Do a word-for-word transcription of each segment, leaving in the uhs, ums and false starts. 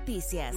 Noticias.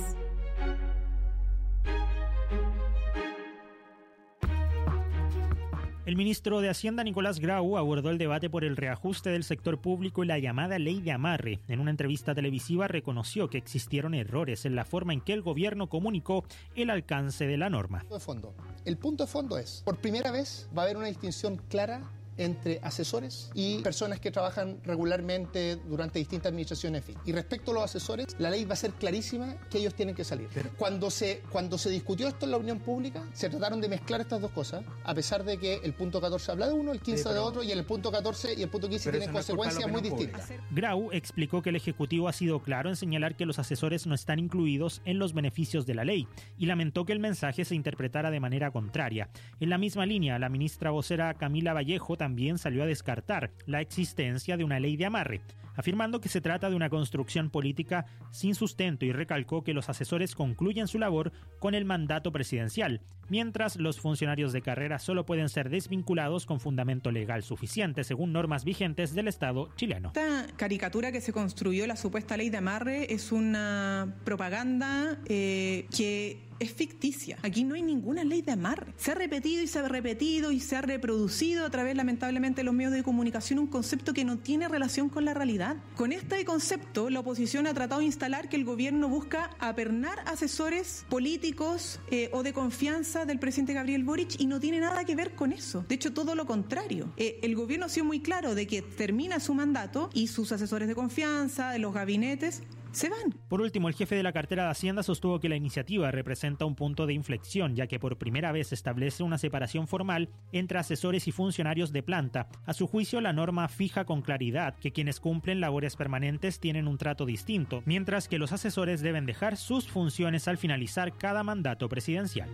El ministro de Hacienda, Nicolás Grau, abordó el debate por el reajuste del sector público y la llamada ley de amarre. En una entrevista televisiva reconoció que existieron errores en la forma en que el gobierno comunicó el alcance de la norma. De fondo. El punto de fondo es, por primera vez va a haber una distinción clara entre asesores y personas que trabajan regularmente durante distintas administraciones. Y respecto a los asesores, la ley va a ser clarísima que ellos tienen que salir. Pero cuando se, cuando se discutió esto en la opinión pública, se trataron de mezclar estas dos cosas, a pesar de que el punto catorce habla de uno, el quince sí, pero, de otro, y el punto catorce y el punto quince tienen consecuencias muy distintas. Grau explicó que el Ejecutivo ha sido claro en señalar que los asesores no están incluidos en los beneficios de la ley y lamentó que el mensaje se interpretara de manera contraria. En la misma línea, la ministra vocera Camila Vallejo también salió a descartar la existencia de una ley de amarre, afirmando que se trata de una construcción política sin sustento y recalcó que los asesores concluyen su labor con el mandato presidencial, mientras los funcionarios de carrera solo pueden ser desvinculados con fundamento legal suficiente según normas vigentes del Estado chileno. Esta caricatura que se construyó, la supuesta ley de amarre, es una propaganda eh, que es ficticia. Aquí no hay ninguna ley de amarre. Se ha repetido y se ha repetido y se ha reproducido a través, lamentablemente, de los medios de comunicación un concepto que no tiene relación con la realidad. Con este concepto, la oposición ha tratado de instalar que el gobierno busca apernar asesores políticos eh, o de confianza del presidente Gabriel Boric y no tiene nada que ver con eso. De hecho, todo lo contrario. Eh, el gobierno ha sido muy claro de que termina su mandato y sus asesores de confianza, de los gabinetes, se van. Por último, el jefe de la cartera de Hacienda sostuvo que la iniciativa representa un punto de inflexión, ya que por primera vez establece una separación formal entre asesores y funcionarios de planta. A su juicio, la norma fija con claridad que quienes cumplen labores permanentes tienen un trato distinto, mientras que los asesores deben dejar sus funciones al finalizar cada mandato presidencial.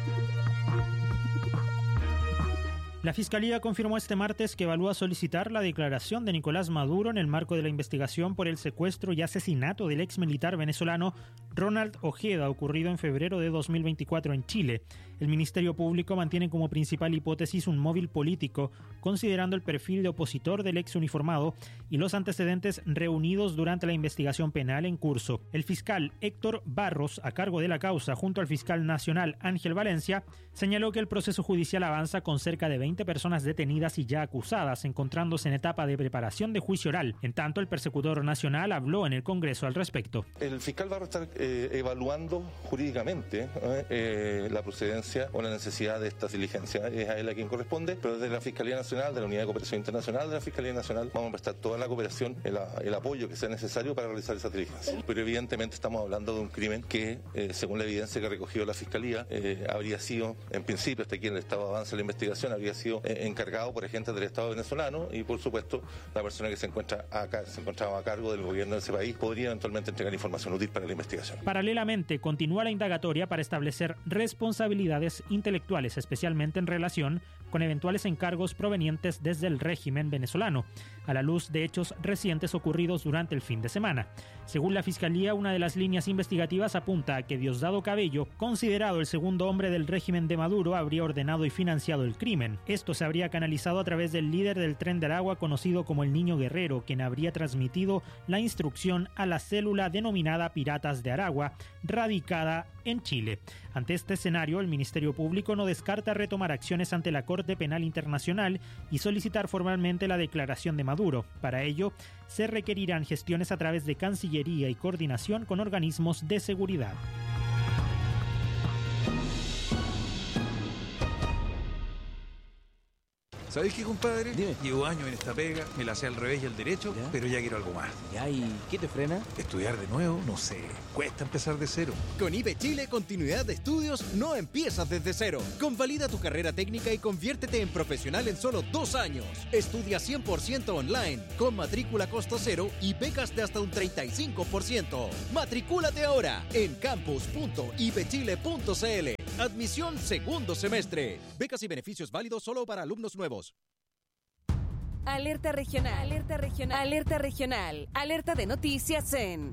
La Fiscalía confirmó este martes que evalúa solicitar la declaración de Nicolás Maduro en el marco de la investigación por el secuestro y asesinato del ex militar venezolano Ronald Ojeda, ocurrido en febrero de dos mil veinticuatro en Chile. El Ministerio Público mantiene como principal hipótesis un móvil político, considerando el perfil de opositor del ex uniformado y los antecedentes reunidos durante la investigación penal en curso. El fiscal Héctor Barros, a cargo de la causa, junto al fiscal nacional Ángel Valencia, señaló que el proceso judicial avanza con cerca de veinte personas detenidas y ya acusadas, encontrándose en etapa de preparación de juicio oral. En tanto, el persecutor nacional habló en el Congreso al respecto. El fiscal Barros está eh, evaluando jurídicamente eh, eh, la procedencia o la necesidad de estas diligencias. Es a él a quien corresponde, pero desde la Fiscalía Nacional, de la Unidad de Cooperación Internacional de la Fiscalía Nacional, vamos a prestar toda la cooperación, el, el apoyo que sea necesario para realizar esas diligencias. Pero evidentemente estamos hablando de un crimen que, eh, según la evidencia que ha recogido la Fiscalía, eh, habría sido, en principio, hasta aquí en el estado de avance de la investigación, habría sido eh, encargado por agentes del Estado venezolano y, por supuesto, la persona que se encuentra acá, se encontraba a cargo del gobierno de ese país podría eventualmente entregar información útil para la investigación. Paralelamente, continúa la indagatoria para establecer responsabilidades intelectuales, especialmente en relación con eventuales encargos provenientes desde el régimen venezolano, a la luz de hechos recientes ocurridos durante el fin de semana. Según la Fiscalía, una de las líneas investigativas apunta a que Diosdado Cabello, considerado el segundo hombre del régimen de Maduro, habría ordenado y financiado el crimen. Esto se habría canalizado a través del líder del Tren de Aragua, conocido como el Niño Guerrero, quien habría transmitido la instrucción a la célula denominada Piratas de Aragua, radicada en Chile. Ante este escenario, el Ministerio Público no descarta retomar acciones ante la Corte Penal Internacional y solicitar formalmente la declaración de Maduro. Para ello, se requerirán gestiones a través de Cancillería y coordinación con organismos de seguridad. ¿Sabés qué, compadre? Dime. Llevo años en esta pega, me la sé al revés y al derecho, ¿Ya? pero ya quiero algo más. Ya, ¿y qué te frena? Estudiar de nuevo, no sé, cuesta empezar de cero. Con I B Chile, continuidad de estudios no empiezas desde cero. Convalida tu carrera técnica y conviértete en profesional en solo dos años. Estudia cien por ciento online, con matrícula costo cero y becas de hasta un treinta y cinco por ciento. Matricúlate ahora en campus punto i b chile punto c l. Admisión segundo semestre. Becas y beneficios válidos solo para alumnos nuevos. Alerta regional, alerta regional, alerta regional, alerta de noticias en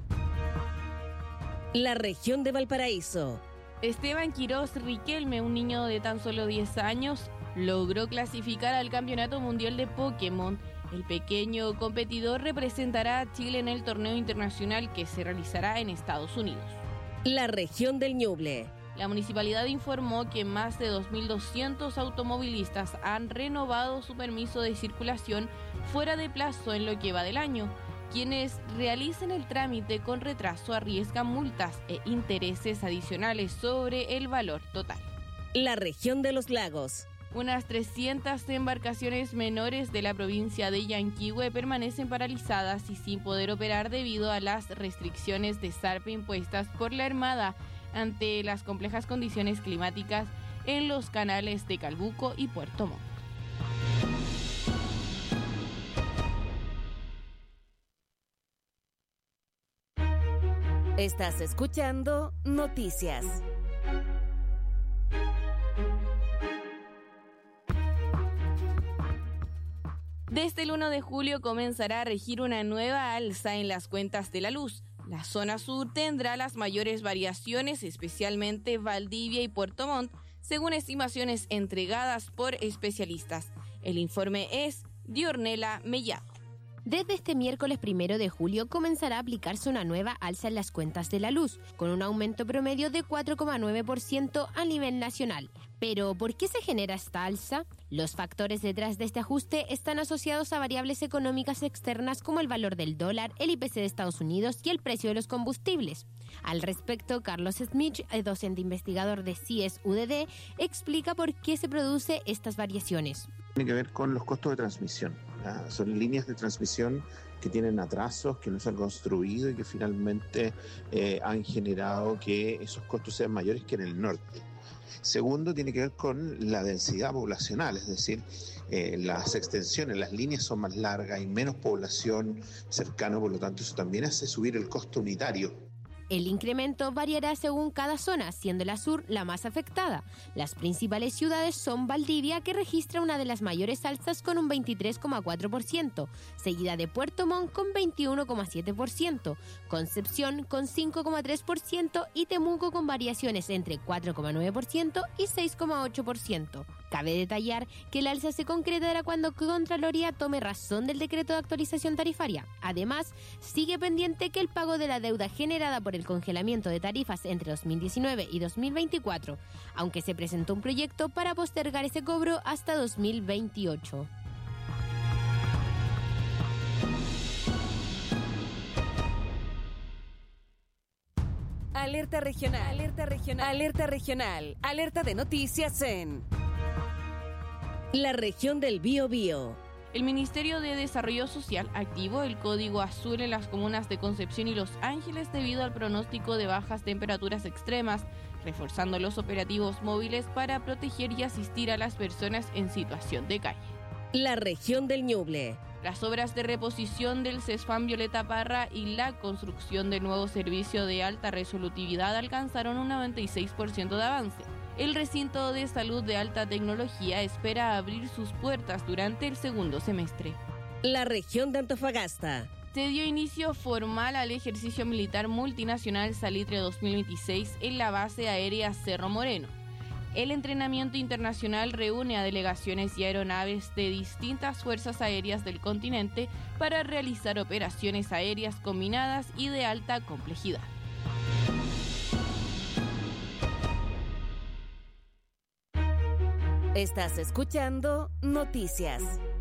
la región de Valparaíso. Esteban Quirós Riquelme, un niño de tan solo diez años, logró clasificar al Campeonato Mundial de Pokémon. El pequeño competidor representará a Chile en el torneo internacional que se realizará en Estados Unidos. La región del Ñuble. La municipalidad informó que más de dos mil doscientos automovilistas han renovado su permiso de circulación fuera de plazo en lo que va del año. Quienes realicen el trámite con retraso arriesgan multas e intereses adicionales sobre el valor total. La región de los lagos. Unas trescientas embarcaciones menores de la provincia de Yanquihue permanecen paralizadas y sin poder operar debido a las restricciones de zarpe impuestas por la Armada ante las complejas condiciones climáticas en los canales de Calbuco y Puerto Montt. Estás escuchando Noticias. Desde el uno de julio comenzará a regir una nueva alza en las cuentas de la luz. La zona sur tendrá las mayores variaciones, especialmente Valdivia y Puerto Montt, según estimaciones entregadas por especialistas. El informe es de Ornella Mellado. Desde este miércoles primero de julio comenzará a aplicarse una nueva alza en las cuentas de la luz, con un aumento promedio de cuatro coma nueve por ciento a nivel nacional. Pero, ¿por qué se genera esta alza? Los factores detrás de este ajuste están asociados a variables económicas externas como el valor del dólar, el I P C de Estados Unidos y el precio de los combustibles. Al respecto, Carlos Smith, docente investigador de C I E S U D D, explica por qué se producen estas variaciones. Tiene que ver con los costos de transmisión. ¿Ya? Son líneas de transmisión que tienen atrasos, que no se han construido y que finalmente eh, han generado que esos costos sean mayores que en el norte. Segundo, tiene que ver con la densidad poblacional, es decir, eh, las extensiones, las líneas son más largas, hay menos población cercana, por lo tanto eso también hace subir el costo unitario. El incremento variará según cada zona, siendo la sur la más afectada. Las principales ciudades son Valdivia, que registra una de las mayores alzas con un veintitrés coma cuatro por ciento, seguida de Puerto Montt con veintiuno coma siete por ciento, Concepción con cinco coma tres por ciento y Temuco con variaciones entre cuatro coma nueve por ciento y seis coma ocho por ciento. Cabe detallar que el alza se concretará cuando Contraloría tome razón del decreto de actualización tarifaria. Además, sigue pendiente que el pago de la deuda generada por el congelamiento de tarifas entre dos mil diecinueve y dos mil veinticuatro, aunque se presentó un proyecto para postergar ese cobro hasta dos mil veintiocho. Alerta regional, alerta regional, alerta regional, alerta de noticias en la región del Biobío. El Ministerio de Desarrollo Social activó el código azul en las comunas de Concepción y Los Ángeles debido al pronóstico de bajas temperaturas extremas, reforzando los operativos móviles para proteger y asistir a las personas en situación de calle. La región del Ñuble. Las obras de reposición del CESFAM Violeta Parra y la construcción del nuevo servicio de alta resolutividad alcanzaron un noventa y seis por ciento de avance. El recinto de salud de alta tecnología espera abrir sus puertas durante el segundo semestre. La región de Antofagasta. Se dio inicio formal al ejercicio militar multinacional Salitre dos mil veintiséis en la base aérea Cerro Moreno. El entrenamiento internacional reúne a delegaciones y aeronaves de distintas fuerzas aéreas del continente para realizar operaciones aéreas combinadas y de alta complejidad. Estás escuchando Noticias.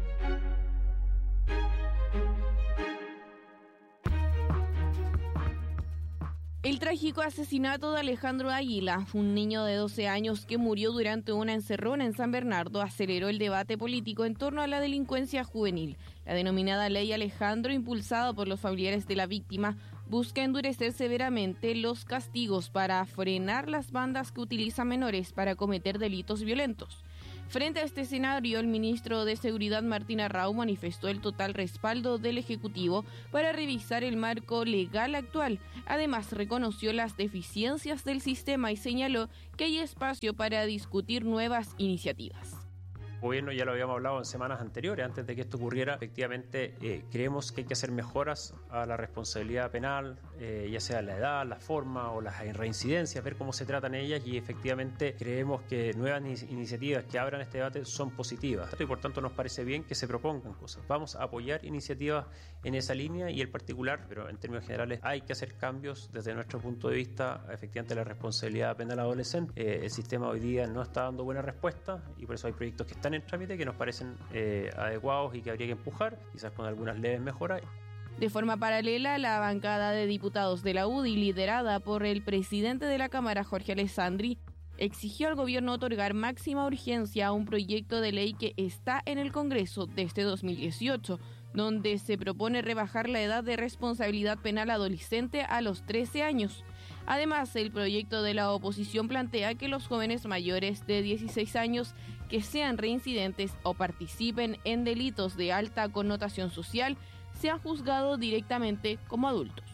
El trágico asesinato de Alejandro Águila, un niño de doce años que murió durante una encerrona en San Bernardo, aceleró el debate político en torno a la delincuencia juvenil. La denominada Ley Alejandro, impulsada por los familiares de la víctima, busca endurecer severamente los castigos para frenar las bandas que utilizan menores para cometer delitos violentos. Frente a este escenario, el ministro de Seguridad Martín Arrau manifestó el total respaldo del Ejecutivo para revisar el marco legal actual. Además, reconoció las deficiencias del sistema y señaló que hay espacio para discutir nuevas iniciativas. gobierno, ya lo habíamos hablado en semanas anteriores, antes de que esto ocurriera, efectivamente eh, creemos que hay que hacer mejoras a la responsabilidad penal, eh, ya sea la edad, la forma o las reincidencias, ver cómo se tratan ellas, y efectivamente creemos que nuevas in- iniciativas que abran este debate son positivas y por tanto nos parece bien que se propongan cosas. Vamos a apoyar iniciativas en esa línea y el particular, pero en términos generales hay que hacer cambios desde nuestro punto de vista, efectivamente la responsabilidad penal adolescente. Eh, el sistema hoy día no está dando buena respuesta y por eso hay proyectos que están en trámite que nos parecen eh, adecuados y que habría que empujar, quizás con algunas leves mejoras. De forma paralela, la bancada de diputados de la U D I, liderada por el presidente de la Cámara, Jorge Alessandri, exigió al gobierno otorgar máxima urgencia a un proyecto de ley que está en el Congreso desde dos mil dieciocho, donde se propone rebajar la edad de responsabilidad penal adolescente a los trece años. Además, el proyecto de la oposición plantea que los jóvenes mayores de dieciséis años que sean reincidentes o participen en delitos de alta connotación social sean juzgados directamente como adultos.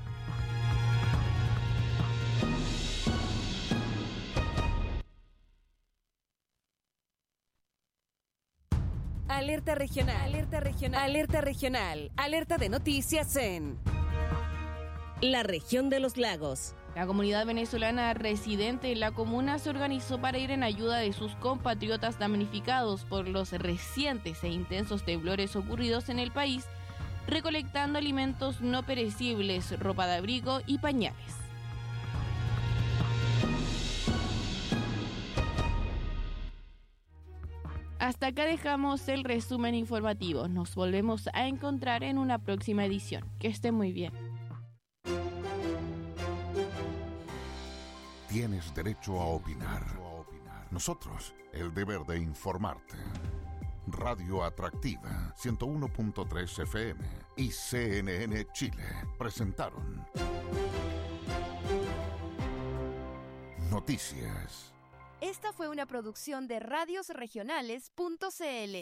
Alerta regional, alerta regional, alerta regional, alerta de noticias en la región de los lagos. La comunidad venezolana residente en la comuna se organizó para ir en ayuda de sus compatriotas damnificados por los recientes e intensos temblores ocurridos en el país, recolectando alimentos no perecibles, ropa de abrigo y pañales. Hasta acá dejamos el resumen informativo. Nos volvemos a encontrar en una próxima edición. Que estén muy bien. Tienes derecho a opinar. Nosotros, el deber de informarte. Radio Atractiva, ciento uno punto tres F M y C N N Chile presentaron Noticias. Esta fue una producción de radios regionales punto c l.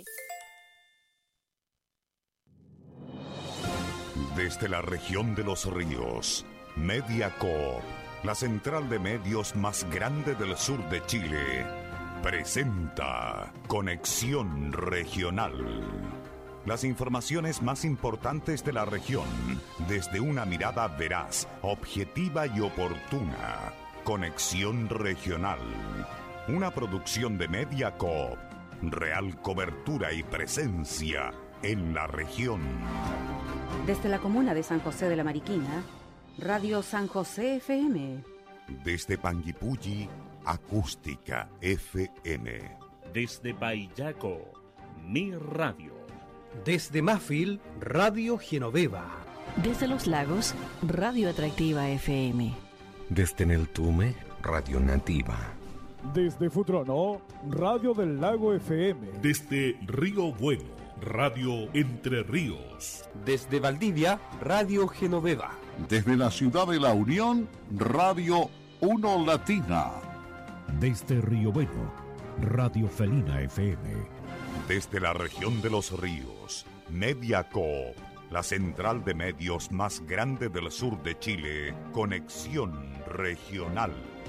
Desde la región de los ríos, Mediacoop, la central de medios más grande del sur de Chile, presenta Conexión Regional. Las informaciones más importantes de la región, desde una mirada veraz, objetiva y oportuna. Conexión Regional. Una producción de Mediacoop. Real cobertura y presencia en la región. Desde la comuna de San José de la Mariquina, Radio San José F M. Desde Panguipulli, Acústica F M. Desde Paillaco, Mi Radio. Desde Mafil, Radio Genoveva. Desde Los Lagos, Radio Atractiva F M. Desde Neltume, Radio Nativa. Desde Futrono, Radio del Lago F M. Desde Río Bueno, Radio Entre Ríos. Desde Valdivia, Radio Genoveva. Desde la ciudad de La Unión, Radio Uno Latina. Desde Río Bueno, Radio Felina F M. Desde la región de los ríos, Mediacoop, la central de medios más grande del sur de Chile, Conexión Regional.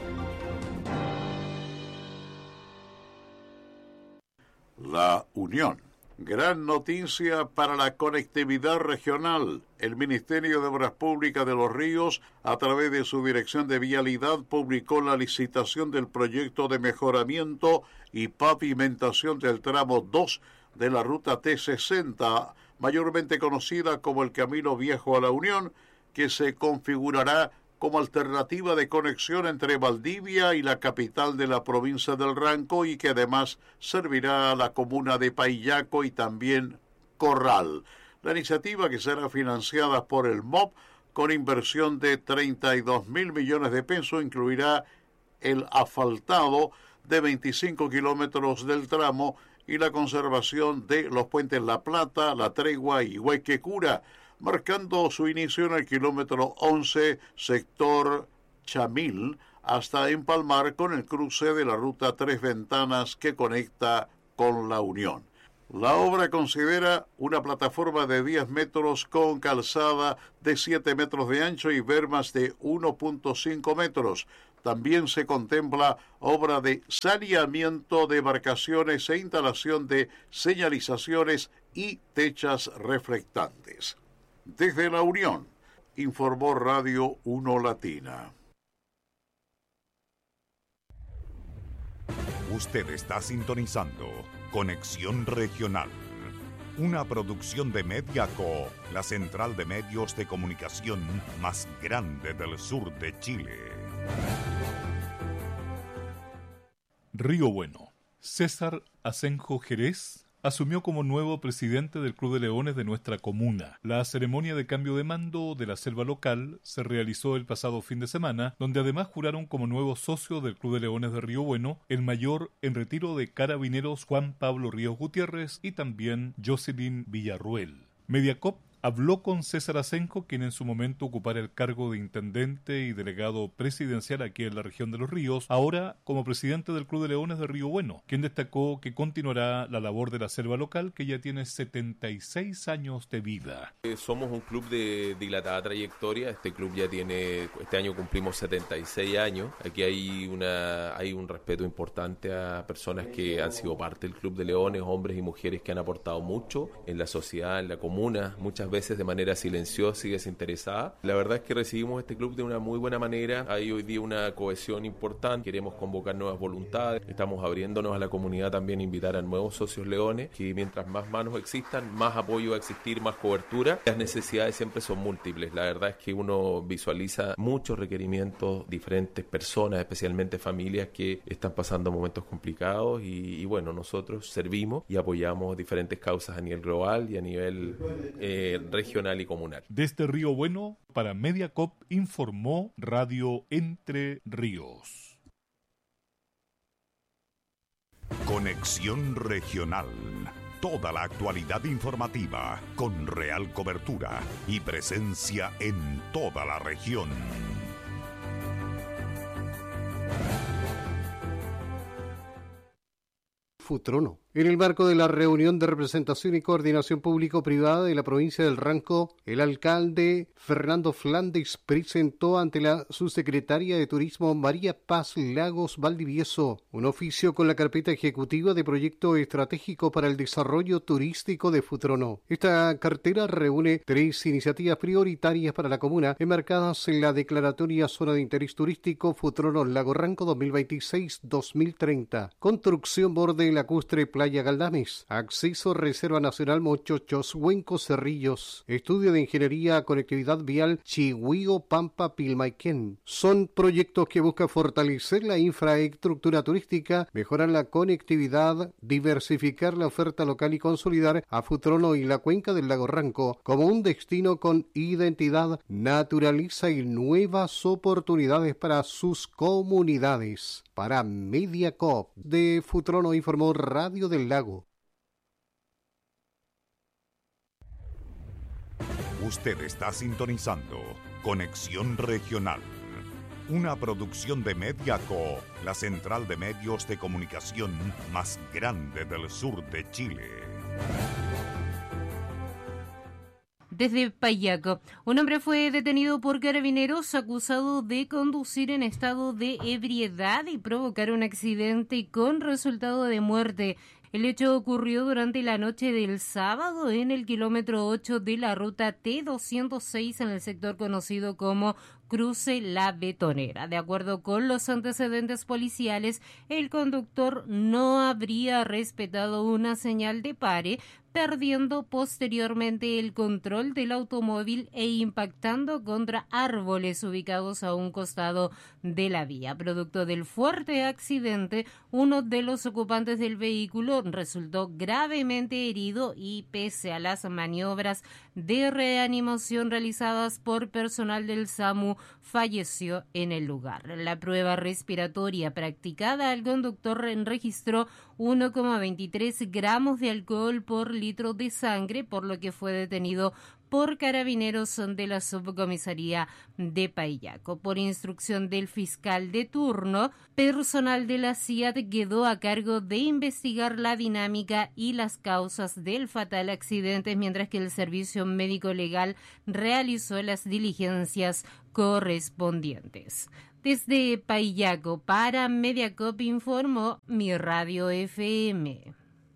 La Unión. Gran noticia para la conectividad regional. El Ministerio de Obras Públicas de Los Ríos, a través de su Dirección de Vialidad, publicó la licitación del proyecto de mejoramiento y pavimentación del tramo dos de la ruta T sesenta, mayormente conocida como el Camino Viejo a la Unión, que se configurará como alternativa de conexión entre Valdivia y la capital de la provincia del Ranco y que además servirá a la comuna de Paillaco y también Corral. La iniciativa, que será financiada por el M O P con inversión de treinta y dos mil millones de pesos, incluirá el asfaltado de veinticinco kilómetros del tramo y la conservación de los puentes La Plata, La Tregua y Huayquecura, marcando su inicio en el kilómetro once, sector Chamil, hasta empalmar con el cruce de la ruta Tres Ventanas que conecta con La Unión. La obra considera una plataforma de diez metros con calzada de siete metros de ancho y bermas de uno punto cinco metros. También se contempla obra de saneamiento de embarcaciones e instalación de señalizaciones y techas reflectantes. Desde La Unión, informó Radio uno Latina. Usted está sintonizando Conexión Regional, una producción de Mediaco, la central de medios de comunicación más grande del sur de Chile. Río Bueno. César Asenjo Jerez asumió como nuevo presidente del Club de Leones de nuestra comuna. La ceremonia de cambio de mando de la selva local se realizó el pasado fin de semana, donde además juraron como nuevo socio del Club de Leones de Río Bueno el mayor en retiro de Carabineros Juan Pablo Ríos Gutiérrez y también Jocelyn Villarruel. Mediacop habló con César Asenjo, quien en su momento ocupara el cargo de intendente y delegado presidencial aquí en la región de Los Ríos, ahora como presidente del Club de Leones de Río Bueno, quien destacó que continuará la labor de la selva local, que ya tiene setenta y seis años de vida. Somos un club de dilatada trayectoria. Este club ya tiene, este año cumplimos setenta y seis años. Aquí hay una hay un respeto importante a personas que han sido parte del Club de Leones, hombres y mujeres que han aportado mucho en la sociedad, en la comuna, muchas veces veces de manera silenciosa y desinteresada. La verdad es que recibimos este club de una muy buena manera. Hay hoy día una cohesión importante. Queremos convocar nuevas voluntades. Estamos abriéndonos a la comunidad también, invitar a nuevos socios leones, que mientras más manos existan, más apoyo va a existir, más cobertura. Las necesidades siempre son múltiples. La verdad es que uno visualiza muchos requerimientos, diferentes personas, especialmente familias que están pasando momentos complicados y, y bueno, nosotros servimos y apoyamos diferentes causas a nivel global y a nivel eh, regional y comunal. Desde Río Bueno, para Mediacop, informó Radio Entre Ríos. Conexión Regional. Toda la actualidad informativa con real cobertura y presencia en toda la región. Futrono. En el marco de la reunión de representación y coordinación público-privada de la provincia del Ranco, el alcalde Fernando Flandes presentó ante la subsecretaria de Turismo María Paz Lagos Valdivieso un oficio con la carpeta ejecutiva de proyecto estratégico para el desarrollo turístico de Futrono. Esta cartera reúne tres iniciativas prioritarias para la comuna enmarcadas en la declaratoria Zona de Interés Turístico Futrono Lago Ranco dos mil veintiséis a dos mil treinta, construcción borde lacustre Playa Galdames, acceso Reserva Nacional Mochochos, Huenco Cerrillos, estudio de ingeniería conectividad vial Chihuío Pampa Pilmaiquén. Son proyectos que buscan fortalecer la infraestructura turística, mejorar la conectividad, diversificar la oferta local y consolidar a Futrono y la cuenca del lago Ranco como un destino con identidad, naturaleza y nuevas oportunidades para sus comunidades. Para Mediacop de Futrono informó Radio del Lago. Usted está sintonizando Conexión Regional, una producción de Mediaco, la central de medios de comunicación más grande del sur de Chile. Desde Payaco, un hombre fue detenido por carabineros acusado de conducir en estado de ebriedad y provocar un accidente con resultado de muerte. El hecho ocurrió durante la noche del sábado en el kilómetro ocho de la ruta T doscientos seis en el sector conocido como Cruce La Betonera. De acuerdo con los antecedentes policiales, el conductor no habría respetado una señal de pare, perdiendo posteriormente el control del automóvil e impactando contra árboles ubicados a un costado de la vía. Producto del fuerte accidente, uno de los ocupantes del vehículo resultó gravemente herido y, pese a las maniobras de reanimación realizadas por personal del SAMU, falleció en el lugar. La prueba respiratoria practicada al conductor registró uno coma veintitrés gramos de alcohol por litro de sangre, por lo que fue detenido por carabineros de la subcomisaría de Paillaco. Por instrucción del fiscal de turno, personal de la C I A D quedó a cargo de investigar la dinámica y las causas del fatal accidente, mientras que el servicio médico legal realizó las diligencias correspondientes. Desde Paillaco para Mediacop informó Mi Radio F M.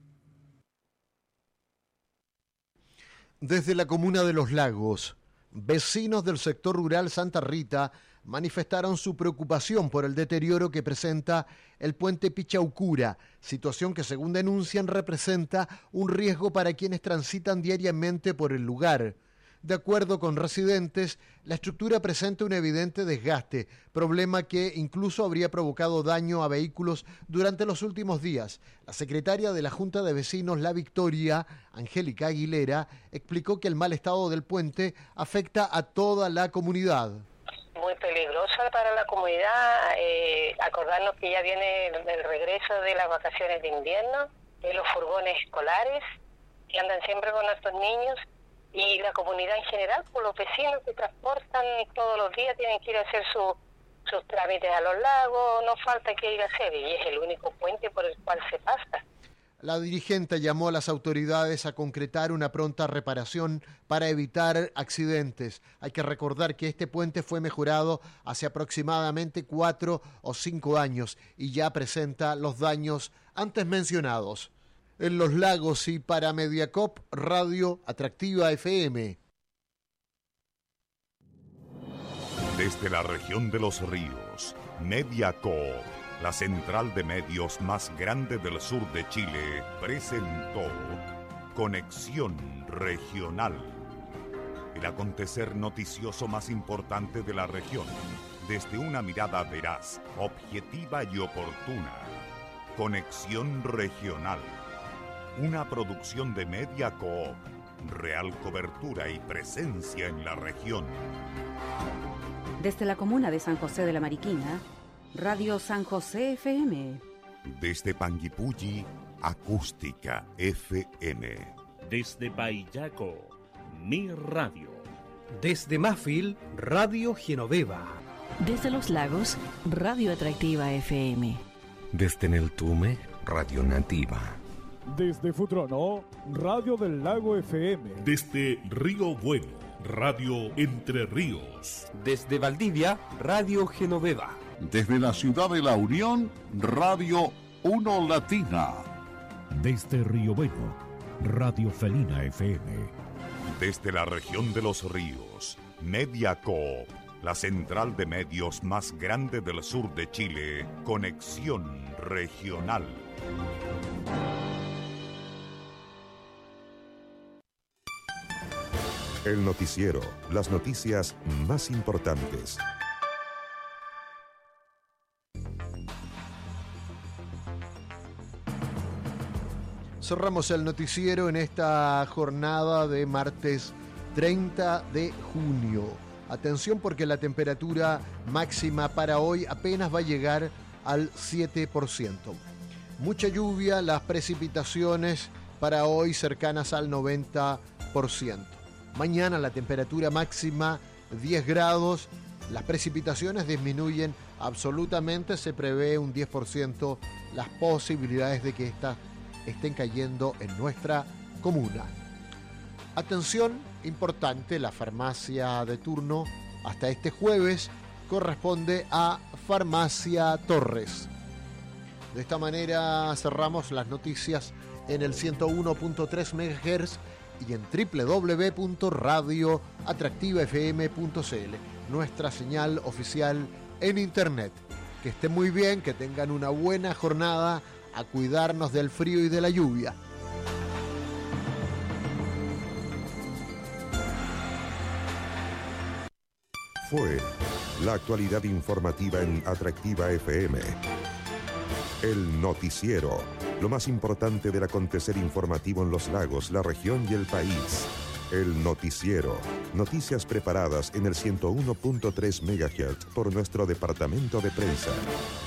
Desde la comuna de Los Lagos, vecinos del sector rural Santa Rita manifestaron su preocupación por el deterioro que presenta el puente Pichaucura, situación que, según denuncian, representa un riesgo para quienes transitan diariamente por el lugar. De acuerdo con residentes, la estructura presenta un evidente desgaste, problema que incluso habría provocado daño a vehículos durante los últimos días. La secretaria de la Junta de Vecinos La Victoria, Angélica Aguilera, explicó que el mal estado del puente afecta a toda la comunidad. Muy peligrosa para la comunidad, eh, acordarnos que ya viene el, el regreso de las vacaciones de invierno, de los furgones escolares que andan siempre con nuestros niños. Y la comunidad en general, por los vecinos que transportan todos los días, tienen que ir a hacer su, sus trámites a los lagos, no falta que ir a hacer, y es el único puente por el cual se pasa. La dirigente llamó a las autoridades a concretar una pronta reparación para evitar accidentes. Hay que recordar que este puente fue mejorado hace aproximadamente cuatro o cinco años y ya presenta los daños antes mencionados. En Los Lagos y para Mediacop, Radio Atractiva F M. Desde la región de los ríos, Mediacop, la central de medios más grande del sur de Chile, presentó Conexión Regional, el acontecer noticioso más importante de la región, desde una mirada veraz, objetiva y oportuna. Conexión Regional. Una producción de Mediacoop, real cobertura y presencia en la región. Desde la comuna de San José de la Mariquina, Radio San José F M. Desde Panguipulli, Acústica F M. Desde Paillaco, Mi Radio. Desde Mafil, Radio Genoveva. Desde Los Lagos, Radio Atractiva F M. Desde Neltume, Radio Nativa. Desde Futrono, Radio del Lago F M. Desde Río Bueno, Radio Entre Ríos. Desde Valdivia, Radio Genoveva. Desde la ciudad de La Unión, Radio Uno Latina. Desde Río Bueno, Radio Felina F M. Desde la región de los ríos, Mediacoop, la central de medios más grande del sur de Chile, Conexión Regional. El noticiero, las noticias más importantes. Cerramos el noticiero en esta jornada de martes treinta de junio. Atención porque la temperatura máxima para hoy apenas va a llegar al siete por ciento. Mucha lluvia, las precipitaciones para hoy cercanas al noventa por ciento. Mañana la temperatura máxima diez grados, las precipitaciones disminuyen absolutamente, se prevé un diez por ciento las posibilidades de que estas estén cayendo en nuestra comuna. Atención, importante, la farmacia de turno hasta este jueves corresponde a Farmacia Torres. De esta manera cerramos las noticias en el ciento uno punto tres megahertz y en doble u doble u doble u punto radio atractiva f m punto c l, nuestra señal oficial en internet. Que estén muy bien, que tengan una buena jornada, a cuidarnos del frío y de la lluvia. Fue la actualidad informativa en Atractiva F M. El noticiero, lo más importante del acontecer informativo en los lagos, la región y el país. El noticiero, noticias preparadas en el ciento uno punto tres megahertz por nuestro departamento de prensa.